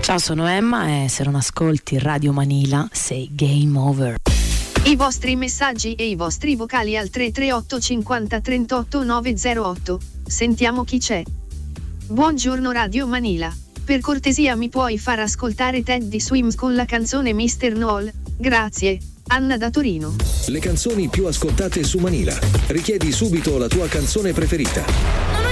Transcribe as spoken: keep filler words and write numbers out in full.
Ciao, sono Emma e se non ascolti Radio Manila sei game over. I vostri messaggi e i vostri vocali al tre tre otto cinquanta trentotto nove zero otto. Sentiamo chi c'è. Buongiorno Radio Manila. Per cortesia mi puoi far ascoltare Teddy Swims con la canzone mister Noel? Grazie. Anna da Torino. Le canzoni più ascoltate su Manila. Richiedi subito la tua canzone preferita.